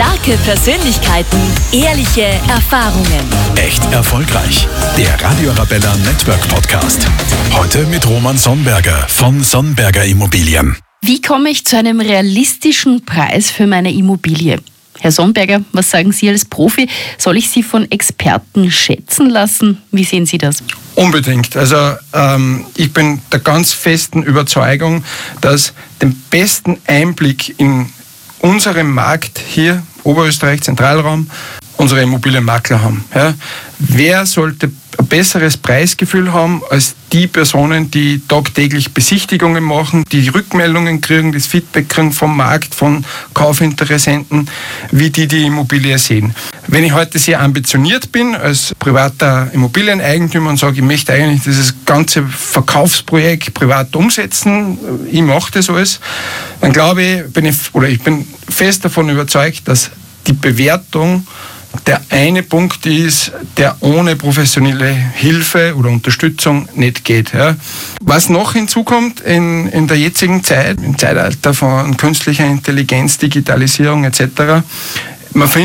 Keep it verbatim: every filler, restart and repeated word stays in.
Starke Persönlichkeiten, ehrliche Erfahrungen. Echt erfolgreich. Der Radio Arabella Network Podcast. Heute mit Roman Sonnberger von Sonnberger Immobilien. Wie komme ich zu einem realistischen Preis für meine Immobilie? Herr Sonnberger, was sagen Sie als Profi? Soll ich Sie von Experten schätzen lassen? Wie sehen Sie das? Unbedingt. Also ähm, ich bin der ganz festen Überzeugung, dass den besten Einblick in unserem Markt hier, Oberösterreich, Zentralraum, unsere Immobilienmakler haben. Ja. Wer sollte ein besseres Preisgefühl haben als die Personen, die tagtäglich Besichtigungen machen, die Rückmeldungen kriegen, das Feedback kriegen vom Markt, von Kaufinteressenten, wie die die Immobilie sehen. Wenn ich heute sehr ambitioniert bin als privater Immobilieneigentümer und sage, ich möchte eigentlich dieses ganze Verkaufsprojekt privat umsetzen, ich mache das alles, dann glaube ich, bin ich, oder ich bin fest davon überzeugt, dass die Bewertung der eine Punkt ist, der ohne professionelle Hilfe oder Unterstützung nicht geht. Ja. Was noch hinzukommt in, in der jetzigen Zeit, im Zeitalter von künstlicher Intelligenz, Digitalisierung et cetera, man findet